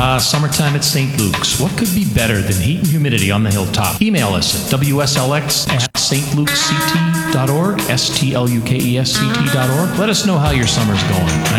Summertime at St. Luke's. What could be better than heat and humidity on the hilltop? Email us at wslx@stlukesct.org, STLUKESCT.org. Let us know how your summer's going.